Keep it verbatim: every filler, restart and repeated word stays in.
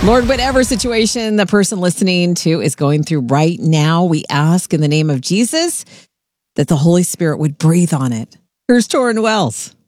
Lord, whatever situation the person listening to is going through right now, we ask in the name of Jesus that the Holy Spirit would breathe on it. Here's Torrin Wells.